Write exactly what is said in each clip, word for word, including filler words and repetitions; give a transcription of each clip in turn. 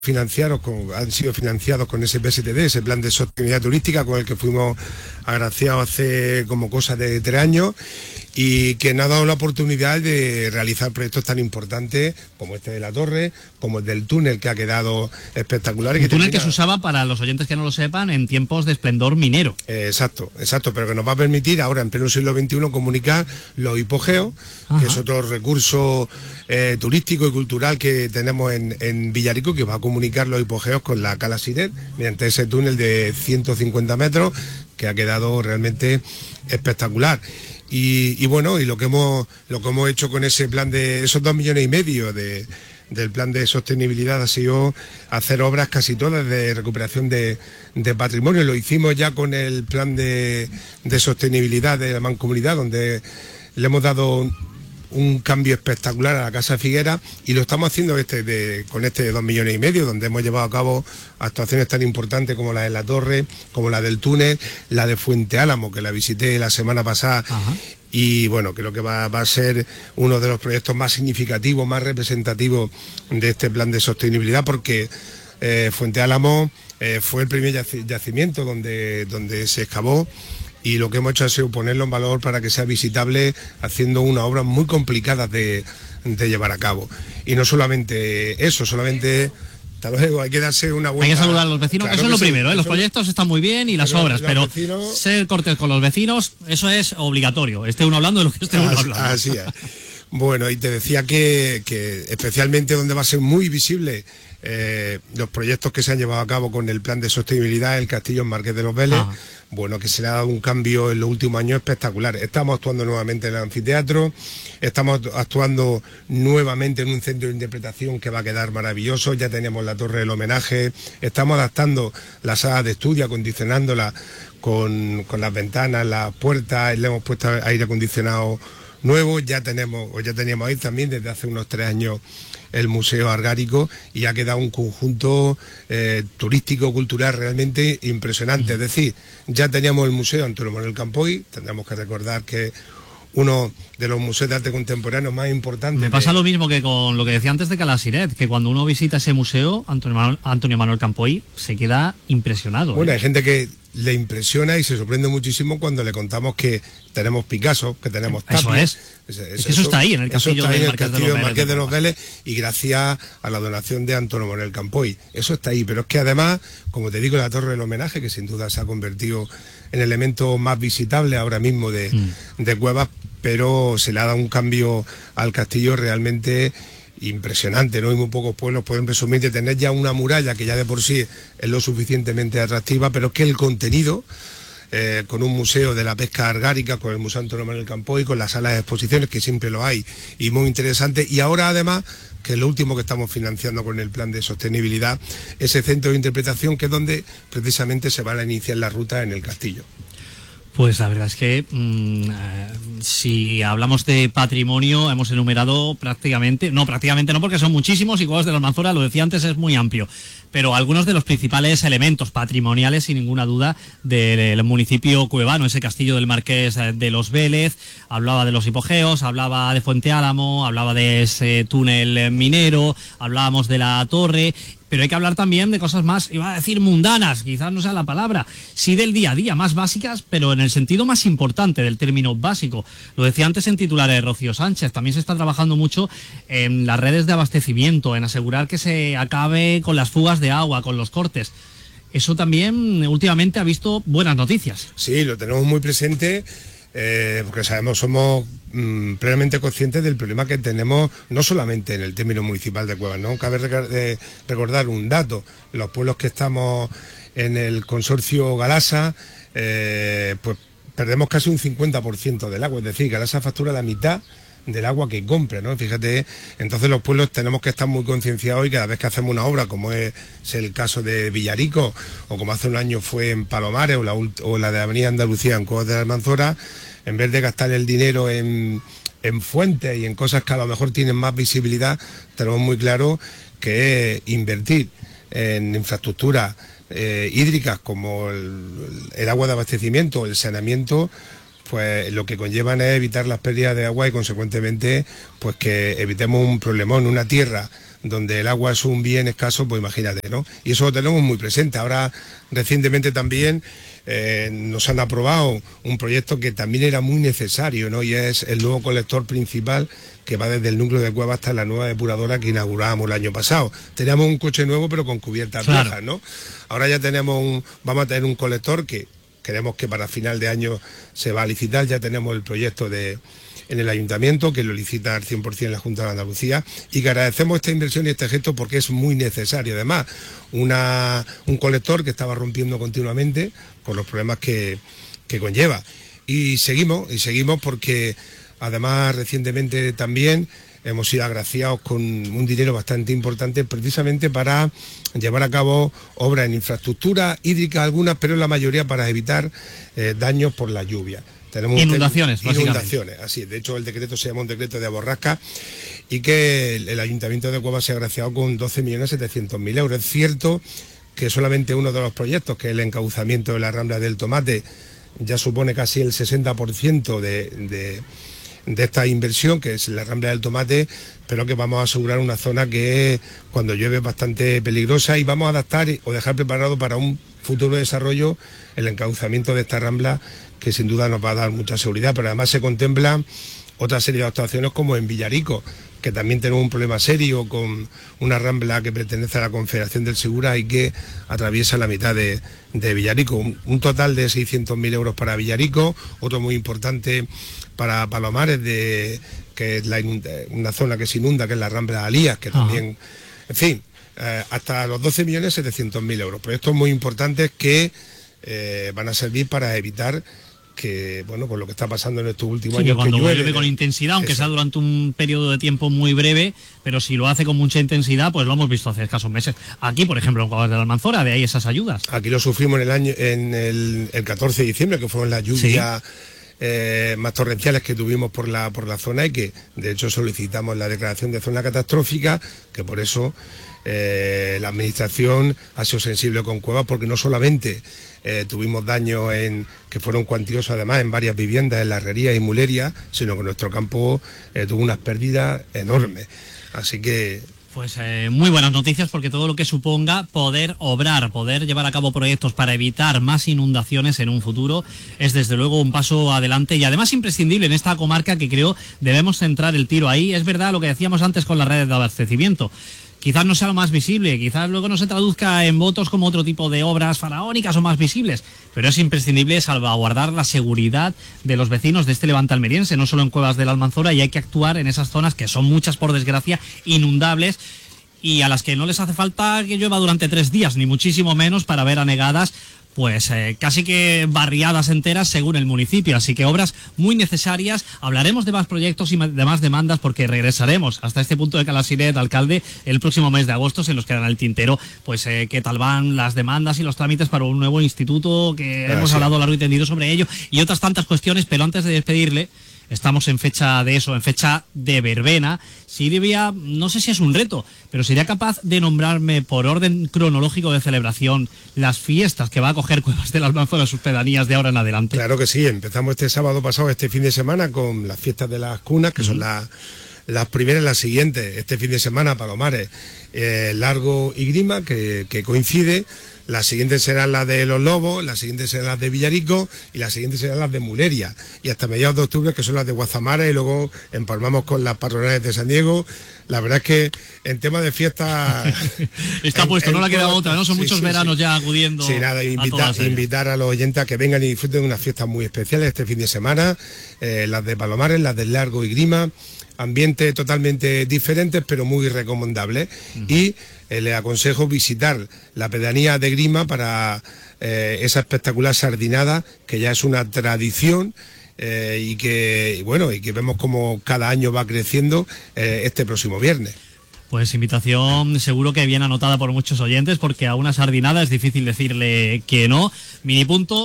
financiados con, han sido financiados con ese P S T D, ese plan de sostenibilidad turística, con el que fuimos agraciados hace como cosa de tres años, y que nos ha dado la oportunidad de realizar proyectos tan importantes como este de la torre, como el del túnel, que ha quedado espectacular. El túnel que se usaba, para los oyentes que no lo sepan, en tiempos de esplendor minero. Eh, exacto, exacto, pero que nos va a permitir ahora, en pleno siglo veintiuno, comunicar los hipogeos, Ajá. que es otro recurso eh, turístico y cultural que tenemos en, en Villarico, que va a comunicar los hipogeos con la Cala Siret, mediante ese túnel de ciento cincuenta metros, que ha quedado realmente espectacular. Y, y bueno, y lo que hemos lo que hemos hecho con ese plan de esos dos millones y medio de, del plan de sostenibilidad ha sido hacer obras casi todas de recuperación de, de patrimonio. Lo hicimos ya con el plan de, de sostenibilidad de la Mancomunidad, donde le hemos dado un cambio espectacular a la Casa Figuera, y lo estamos haciendo este de, con este de dos millones y medio, donde hemos llevado a cabo actuaciones tan importantes como la de la torre, como la del túnel, la de Fuente Álamo, que la visité la semana pasada. Ajá. Y bueno, creo que va, va a ser uno de los proyectos más significativos, más representativos de este plan de sostenibilidad, porque eh, Fuente Álamo eh, fue el primer yacimiento donde, donde se excavó, y lo que hemos hecho ha sido ponerlo en valor para que sea visitable, haciendo una obra muy complicada de, de llevar a cabo. Y no solamente eso, solamente... Hasta luego, hay que darse una buena... Hay que saludar a los vecinos, claro, que eso es lo primero, sí, ¿eh? Los proyectos están muy bien y las pero obras, pero vecinos... ser cortés con los vecinos, eso es obligatorio, esté uno hablando de lo que esté uno hablando. Así es. Bueno, y te decía que, que especialmente donde va a ser muy visible eh, los proyectos que se han llevado a cabo con el plan de sostenibilidad, el Castillo en Marqués de los Vélez, ah. bueno, que se le ha dado un cambio en los últimos años espectacular. Estamos actuando nuevamente en el anfiteatro, estamos actuando nuevamente en un centro de interpretación que va a quedar maravilloso, ya tenemos la torre del homenaje, estamos adaptando la sala de estudio, acondicionándola con, con las ventanas, las puertas, le hemos puesto aire acondicionado nuevo, ya tenemos, o ya teníamos ahí también desde hace unos tres años el Museo Argárico, y ha quedado un conjunto eh, turístico, cultural realmente impresionante. Es decir, ya teníamos el Museo Antonio Manuel Campoy, tendremos que recordar que uno de los museos de arte contemporáneo más importantes. Me pasa de... lo mismo que con lo que decía antes de Cala Siret, que cuando uno visita ese museo, Antonio Manuel, Antonio Manuel Campoy, se queda impresionado. Bueno, ¿eh? Hay gente que le impresiona y se sorprende muchísimo cuando le contamos que tenemos Picasso, que tenemos Tapia. Eso es. Eso, es que eso está ahí, en el castillo de Marqués de los Vélez. Marqués de los Vélez, y gracias a la donación de Antonio Manuel Campoy. Eso está ahí, pero es que además, como te digo, la torre del homenaje, que sin duda se ha convertido en el elemento más visitable ahora mismo de, mm. de Cuevas, pero se le ha dado un cambio al castillo realmente impresionante, ¿no? Y muy pocos pueblos pueden presumir de tener ya una muralla que ya de por sí es lo suficientemente atractiva, pero es que el contenido, eh, con un museo de la pesca argárica, con el Museo Antonio Manuel Campoy, con las salas de exposiciones, que siempre lo hay, y muy interesante, y ahora además, que es lo último que estamos financiando con el plan de sostenibilidad, ese centro de interpretación, que es donde precisamente se van a iniciar las rutas en el castillo. Pues la verdad es que mmm, eh, si hablamos de patrimonio, hemos enumerado prácticamente, no prácticamente no, porque son muchísimos, y Cuevas de la Almanzora, lo decía antes, es muy amplio, pero algunos de los principales elementos patrimoniales, sin ninguna duda, del municipio cuevano, ese castillo del Marqués de los Vélez, hablaba de los hipogeos, hablaba de Fuente Álamo, hablaba de ese túnel minero, hablábamos de la torre. Pero hay que hablar también de cosas más, iba a decir mundanas, quizás no sea la palabra, sí del día a día, más básicas, pero en el sentido más importante del término básico. Lo decía antes en titulares Rocío Sánchez, también se está trabajando mucho en las redes de abastecimiento, en asegurar que se acabe con las fugas de agua, con los cortes. Eso también últimamente ha visto buenas noticias. Sí, lo tenemos muy presente. Eh, porque sabemos, somos mmm, plenamente conscientes del problema que tenemos, no solamente en el término municipal de Cuevas, ¿no? Cabe rec eh, recordar un dato: los pueblos que estamos en el consorcio Galasa, eh, pues perdemos casi un cincuenta por ciento del agua, es decir, Galasa factura la mitad del agua que compra, ¿no? Fíjate, entonces los pueblos tenemos que estar muy concienciados, y cada vez que hacemos una obra, como es, es el caso de Villarico, o como hace un año fue en Palomares, o la, o la de Avenida Andalucía en Cuevas de la Almanzora, en vez de gastar el dinero en, en fuentes y en cosas que a lo mejor tienen más visibilidad, tenemos muy claro que invertir en infraestructuras eh, hídricas como el, el agua de abastecimiento, el saneamiento, pues lo que conllevan es evitar las pérdidas de agua, y consecuentemente pues que evitemos un problemón, una tierra donde el agua es un bien escaso, pues imagínate, ¿no? Y eso lo tenemos muy presente. Ahora, recientemente también eh, nos han aprobado un proyecto que también era muy necesario, ¿no? Y es el nuevo colector principal que va desde el núcleo de Cueva hasta la nueva depuradora que inaugurábamos el año pasado. Teníamos un coche nuevo pero con cubiertas claro. viejas, ¿no? Ahora ya tenemos un, vamos a tener un colector que queremos que para final de año se va a licitar. Ya tenemos el proyecto de en el ayuntamiento, que lo licita al cien por ciento la Junta de Andalucía, y que agradecemos esta inversión y este gesto porque es muy necesario. Además, una, un colector que estaba rompiendo continuamente con los problemas que, que conlleva. Y seguimos, y seguimos porque además recientemente también hemos sido agraciados con un dinero bastante importante precisamente para llevar a cabo obras en infraestructura hídrica, algunas, pero en la mayoría para evitar eh, daños por la lluvia. Tenemos inundaciones, inundaciones, así. De hecho, el decreto se llama un decreto de borrasca y que el, el Ayuntamiento de Cueva se ha agraciado con doce millones setecientos mil euros. Es cierto que solamente uno de los proyectos, que es el encauzamiento de la Rambla del Tomate, ya supone casi el sesenta por ciento de, de, de esta inversión, que es la Rambla del Tomate, pero que vamos a asegurar una zona que cuando llueve es bastante peligrosa, y vamos a adaptar o dejar preparado para un futuro desarrollo el encauzamiento de esta Rambla, que sin duda nos va a dar mucha seguridad. Pero además se contempla otra serie de actuaciones como en Villarico, que también tenemos un problema serio con una rambla que pertenece a la Confederación del Segura y que atraviesa la mitad de, de Villarico. Un, un total de seiscientos mil euros para Villarico, otro muy importante para Palomares, de, que es la inunda, una zona que se inunda, que es la rambla de Alías, que también, en fin, eh, hasta los doce millones setecientos mil euros. Proyectos muy importantes que eh, van a servir para evitar que, bueno, por lo que está pasando en estos últimos sí, años, que cuando que llueve, llueve con intensidad, aunque sea durante un periodo de tiempo muy breve, pero si lo hace con mucha intensidad, pues lo hemos visto hace escasos meses. Aquí, por ejemplo, en Cuevas de la Almanzora, de ahí esas ayudas. Aquí lo sufrimos en el año, en el, el catorce de diciembre, que fueron las lluvias sí. eh, más torrenciales que tuvimos por la, por la zona, y que de hecho solicitamos la declaración de zona catastrófica, que por eso eh, la administración ha sido sensible con Cuevas, porque no solamente Eh, tuvimos daños en, que fueron cuantiosos además en varias viviendas, en la herrería y mulería, sino que nuestro campo eh, tuvo unas pérdidas enormes. Así que... Pues eh, muy buenas noticias, porque todo lo que suponga poder obrar, poder llevar a cabo proyectos para evitar más inundaciones en un futuro es desde luego un paso adelante y además imprescindible en esta comarca, que creo debemos centrar el tiro ahí. Es verdad lo que decíamos antes con las redes de abastecimiento. Quizás no sea lo más visible, quizás luego no se traduzca en votos como otro tipo de obras faraónicas o más visibles, pero es imprescindible salvaguardar la seguridad de los vecinos de este levante almeriense, no solo en Cuevas de la Almanzora, y hay que actuar en esas zonas que son muchas, por desgracia, inundables, y a las que no les hace falta que llueva durante tres días, ni muchísimo menos para ver anegadas pues eh, casi que barriadas enteras según el municipio. Así que obras muy necesarias. Hablaremos de más proyectos y de más demandas, porque regresaremos hasta este punto de Calasiret, alcalde, el próximo mes de agosto. Se nos quedan al tintero pues eh, qué tal van las demandas y los trámites para un nuevo instituto, que Gracias. hemos hablado largo y tendido sobre ello, y otras tantas cuestiones. Pero antes de despedirle, estamos en fecha de eso, en fecha de verbena. Silvia, no sé si es un reto, pero sería capaz de nombrarme por orden cronológico de celebración las fiestas que va a coger Cuevas de la Almanzora, sus pedanías, de ahora en adelante. Claro que sí, empezamos este sábado pasado, este fin de semana, con las fiestas de las cunas, que uh-huh. son las, las primeras y las siguientes. Este fin de semana, Palomares, eh, Largo y Grima, que, que coincide. Las siguientes serán las de Los Lobos, las siguientes serán las de Villarico y las siguientes serán las de Muleria. Y hasta mediados de octubre, que son las de Guazamara, y luego empalmamos con las patronales de San Diego. La verdad es que en tema de fiesta... Está en, puesto, en no le ha quedado otra, ¿no? Son sí, muchos sí, veranos sí. ya acudiendo. Sí, nada, invitar a, invitar a los oyentes a que vengan y disfruten de unas fiestas muy especiales este fin de semana. Eh, las de Palomares, las del Largo y Grima. Ambientes totalmente diferentes, pero muy recomendables. Uh-huh. Y eh, les aconsejo visitar la pedanía de Grima para eh, esa espectacular sardinada, que ya es una tradición eh, y que y bueno y que vemos como cada año va creciendo eh, este próximo viernes. Pues invitación seguro que bien anotada por muchos oyentes, porque a una sardinada es difícil decirle que no. Mini punto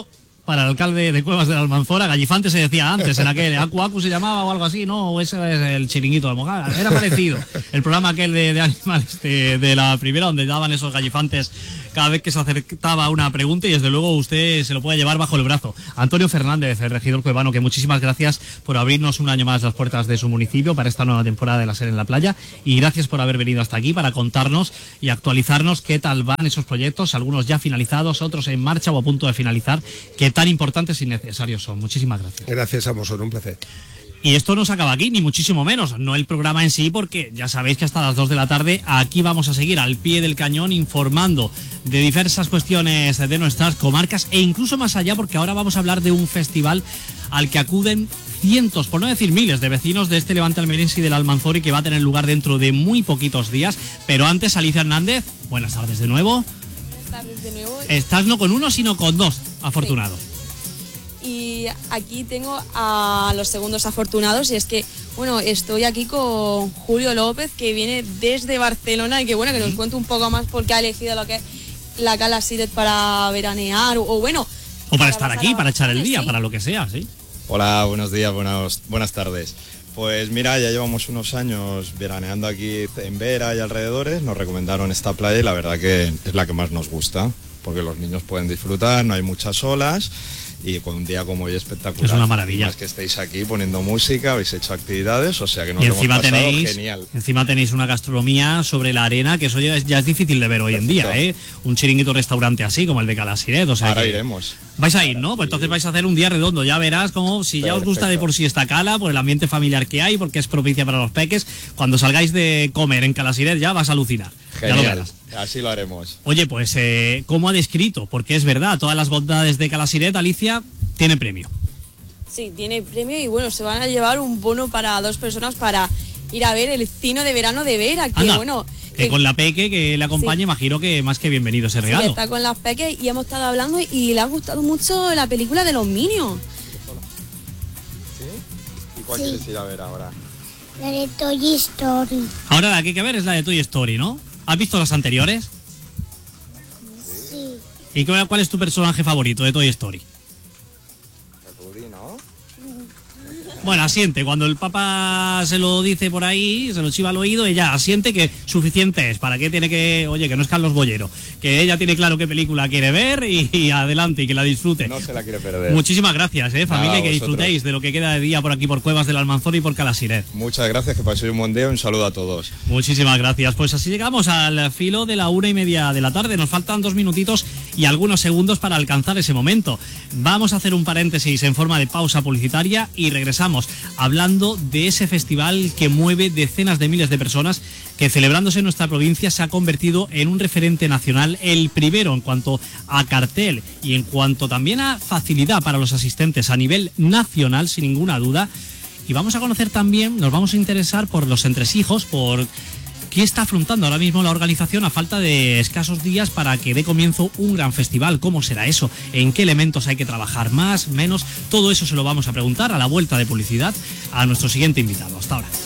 para el alcalde de Cuevas de la Almanzora. Gallifante se decía antes, en aquel Acu Acu se llamaba o algo así, ¿no? O ese es el Chiringuito de Mojada. Era parecido. El programa aquel de, de animales de, de la primera, donde daban esos gallifantes cada vez que se acercaba una pregunta, y desde luego usted se lo puede llevar bajo el brazo. Antonio Fernández, el regidor cuevano, que muchísimas gracias por abrirnos un año más las puertas de su municipio para esta nueva temporada de La Ser en la Playa, y gracias por haber venido hasta aquí para contarnos y actualizarnos qué tal van esos proyectos, algunos ya finalizados, otros en marcha o a punto de finalizar, que tan importantes y necesarios son. Muchísimas gracias. Gracias a vosotros, un placer. Y esto no se acaba aquí, ni muchísimo menos, no el programa en sí, porque ya sabéis que hasta las dos de la tarde aquí vamos a seguir al pie del cañón informando de diversas cuestiones de nuestras comarcas e incluso más allá, porque ahora vamos a hablar de un festival al que acuden cientos, por no decir miles, de vecinos de este Levante almeriense y del Almanzora, y que va a tener lugar dentro de muy poquitos días. Pero antes, Alicia Hernández, buenas tardes de nuevo. Buenas tardes de nuevo. Estás no con uno, sino con dos afortunados. Sí. Y aquí tengo a los segundos afortunados, y es que, bueno, estoy aquí con Julio López, que viene desde Barcelona, y que, bueno, que nos cuente un poco más por qué ha elegido lo que es la Cala Siret para veranear, o, o bueno... O para, para estar aquí, para echar el día, sí, para lo que sea, sí. Hola, buenos días, buenas, buenas tardes. Pues mira, ya llevamos unos años veraneando aquí en Vera y alrededores, nos recomendaron esta playa y la verdad que es la que más nos gusta, porque los niños pueden disfrutar, no hay muchas olas, y con un día como hoy espectacular. Es una maravilla. Más que estéis aquí poniendo música, habéis hecho actividades, o sea que nos y hemos encima pasado tenéis, genial. Encima tenéis una gastronomía sobre la arena, que eso ya es, ya es difícil de ver hoy en día, ¿eh? Un chiringuito restaurante así, como el de Cala Siret, o sea. Ahora que iremos. Vais a ir, ¿no? Pues entonces vais a hacer un día redondo, ya verás como si ya os gusta de por sí esta cala, por el ambiente familiar que hay, porque es propicia para los peques, cuando salgáis de comer en Cala Siret ya vas a alucinar. Genial, ya lo verás. Así lo haremos. Oye, pues, eh, ¿cómo ha descrito? Porque es verdad, todas las bondades de Cala Siret, Alicia, tiene premio. Sí, tiene premio, y bueno, se van a llevar un bono para dos personas para ir a ver el cine de verano de Vera, que Anda, bueno... que eh, con la peque que le acompañe, sí, imagino que más que bienvenido ese regalo. Sí, está con las peques y hemos estado hablando y le ha gustado mucho la película de los Minions. ¿Sí? ¿Y cuál sí. quieres ir a ver ahora? La de Toy Story. Ahora la que hay que ver es la de Toy Story, ¿no? ¿Has visto las anteriores? Sí. ¿Y cuál, cuál es tu personaje favorito de Toy Story? Bueno, asiente. Cuando el papá se lo dice por ahí, se lo chiva al oído, ella asiente que suficiente es. ¿Para qué tiene que...? Oye, que no es Carlos Bollero. Que ella tiene claro qué película quiere ver y, y adelante, y que la disfrute. No se la quiere perder. Muchísimas gracias, eh, familia, Nada, que vosotros. disfrutéis de lo que queda de día por aquí, por Cuevas del Almanzora y por Cala Siret. Muchas gracias, que paséis un buen día y un saludo a todos. Muchísimas gracias. Pues así llegamos al filo de la una y media de la tarde. Nos faltan dos minutitos y algunos segundos para alcanzar ese momento. Vamos a hacer un paréntesis en forma de pausa publicitaria y regresamos hablando de ese festival que mueve decenas de miles de personas, que celebrándose en nuestra provincia se ha convertido en un referente nacional, el primero en cuanto a cartel y en cuanto también a facilidad para los asistentes a nivel nacional, sin ninguna duda. Y vamos a conocer también, nos vamos a interesar por los entresijos, por qué está afrontando ahora mismo la organización a falta de escasos días para que dé comienzo un gran festival. ¿Cómo será eso? ¿En qué elementos hay que trabajar más, menos? Todo eso se lo vamos a preguntar a la vuelta de publicidad a nuestro siguiente invitado. Hasta ahora.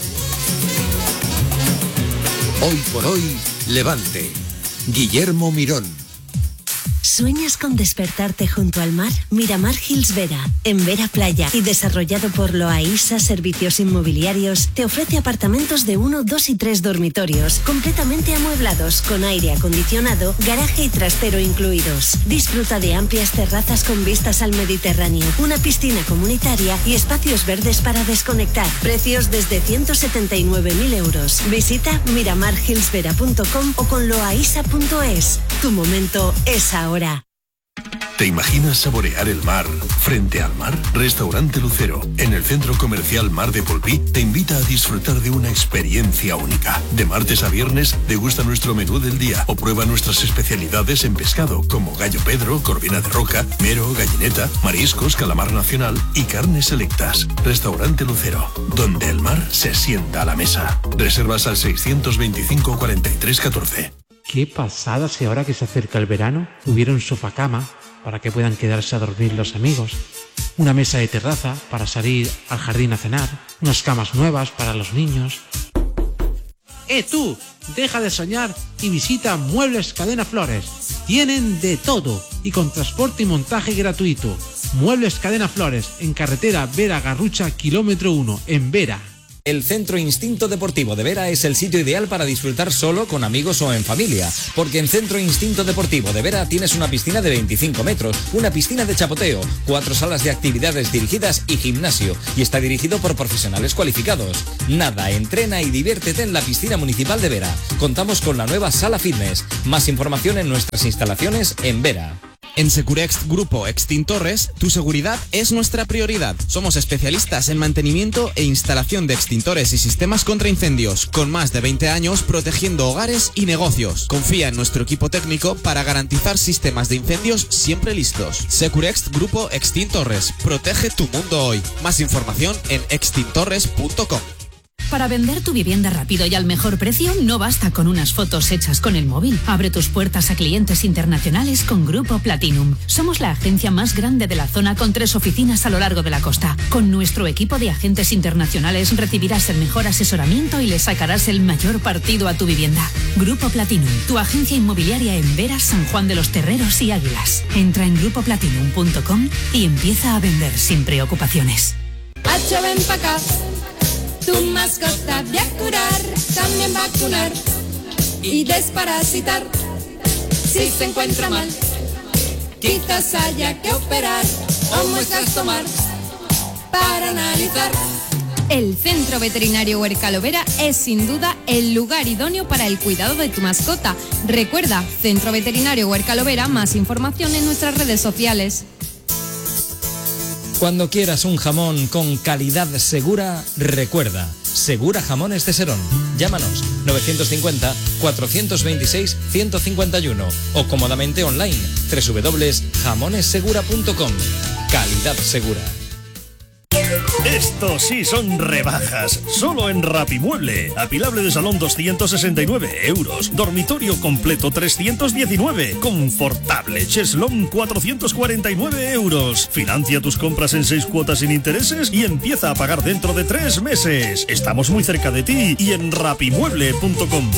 Hoy por hoy, Levante. Guillermo Mirón. ¿Sueñas con despertarte junto al mar? Miramar Hills Vera, en Vera Playa y desarrollado por Loaisa Servicios Inmobiliarios, te ofrece apartamentos de uno, dos y tres dormitorios, completamente amueblados, con aire acondicionado, garaje y trastero incluidos. Disfruta de amplias terrazas con vistas al Mediterráneo, una piscina comunitaria y espacios verdes para desconectar. Precios desde ciento setenta y nueve mil euros. Visita miramar hills vera punto com o con loaisa punto es. Tu momento es ahora. ¿Te imaginas saborear el mar frente al mar? Restaurante Lucero, en el centro comercial Mar de Polpí, te invita a disfrutar de una experiencia única. De martes a viernes, degusta nuestro menú del día o prueba nuestras especialidades en pescado, como gallo Pedro, corvina de roca, mero, gallineta, mariscos, calamar nacional y carnes selectas. Restaurante Lucero, donde el mar se sienta a la mesa. Reservas al seiscientos veinticinco cuarenta y tres catorce. Qué pasada si ahora que se acerca el verano hubiera un sofá cama para que puedan quedarse a dormir los amigos, una mesa de terraza para salir al jardín a cenar, unas camas nuevas para los niños. ¡Eh tú! Deja de soñar y visita Muebles Cadena Flores. Tienen de todo y con transporte y montaje gratuito. Muebles Cadena Flores, en carretera Vera-Garrucha, kilómetro uno, en Vera. El Centro Instinto Deportivo de Vera es el sitio ideal para disfrutar solo, con amigos o en familia, porque en Centro Instinto Deportivo de Vera tienes una piscina de veinticinco metros, una piscina de chapoteo, cuatro salas de actividades dirigidas y gimnasio, y está dirigido por profesionales cualificados. Nada, entrena y diviértete en la piscina municipal de Vera. Contamos con la nueva sala fitness. Más información en nuestras instalaciones en Vera. En Securext Grupo Extintores, tu seguridad es nuestra prioridad. Somos especialistas en mantenimiento e instalación de extintores y sistemas contra incendios, con más de veinte años protegiendo hogares y negocios. Confía en nuestro equipo técnico para garantizar sistemas de incendios siempre listos. Securext Grupo Extintores, protege tu mundo hoy. Más información en extintores punto com. Para vender tu vivienda rápido y al mejor precio, no basta con unas fotos hechas con el móvil. Abre tus puertas a clientes internacionales con Grupo Platinum. Somos la agencia más grande de la zona, con tres oficinas a lo largo de la costa. Con nuestro equipo de agentes internacionales recibirás el mejor asesoramiento y le sacarás el mayor partido a tu vivienda. Grupo Platinum, tu agencia inmobiliaria en Vera, San Juan de los Terreros y Águilas. Entra en grupo platinum punto com y empieza a vender sin preocupaciones. Hacho, ven pa' acá. Tu mascota de a curar, también vacunar y desparasitar. Si se encuentra mal, quizás haya que operar o muestras tomar para analizar. El Centro Veterinario Huercal Vera es sin duda el lugar idóneo para el cuidado de tu mascota. Recuerda, Centro Veterinario Huercal Vera, más información en nuestras redes sociales. Cuando quieras un jamón con calidad segura, recuerda, Segura Jamones de Serón. Llámanos novecientos cincuenta, cuatrocientos veintiséis, ciento cincuenta y uno o cómodamente online doble u doble u doble u punto jamones segura punto com. Calidad segura. Estos sí son rebajas, solo en Rapimueble. Apilable de salón doscientos sesenta y nueve euros, dormitorio completo trescientos diecinueve, confortable cheslón cuatrocientos cuarenta y nueve euros. Financia tus compras en seis cuotas sin intereses y empieza a pagar dentro de tres meses. Estamos muy cerca de ti y en rapimueble punto com.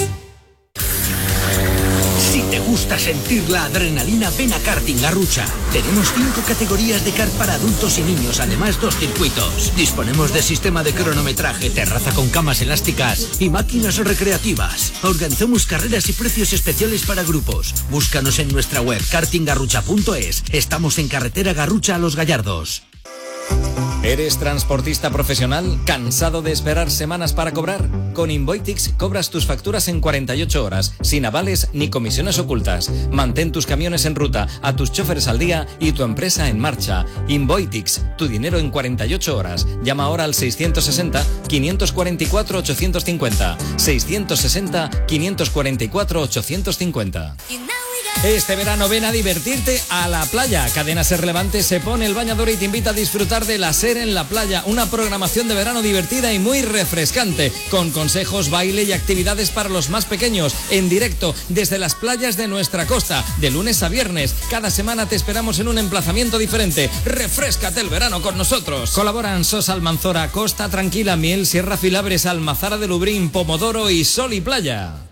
Si te gusta sentir la adrenalina, ven a Karting Garrucha. Tenemos cinco categorías de kart para adultos y niños, además dos circuitos. Disponemos de sistema de cronometraje, terraza con camas elásticas y máquinas recreativas. Organizamos carreras y precios especiales para grupos. Búscanos en nuestra web karting garrucha punto es. Estamos en carretera Garrucha a Los Gallardos. ¿Eres transportista profesional? ¿Cansado de esperar semanas para cobrar? Con Invoitix cobras tus facturas en cuarenta y ocho horas, sin avales ni comisiones ocultas. Mantén tus camiones en ruta, a tus choferes al día y tu empresa en marcha. Invoitix, tu dinero en cuarenta y ocho horas. Llama ahora al seiscientos sesenta, quinientos cuarenta y cuatro, ochocientos cincuenta. seiscientos sesenta, quinientos cuarenta y cuatro, ochocientos cincuenta. Este verano ven a divertirte a la playa. Cadena Ser Levante se pone el bañador y te invita a disfrutar de la Ser en la playa, una programación de verano divertida y muy refrescante, con consejos, baile y actividades para los más pequeños, en directo desde las playas de nuestra costa, de lunes a viernes. Cada semana te esperamos en un emplazamiento diferente. Refréscate el verano con nosotros. Colaboran Sos Almanzora, Costa Tranquila, Miel, Sierra Filabres, Almazara de Lubrín, Pomodoro y Sol y Playa.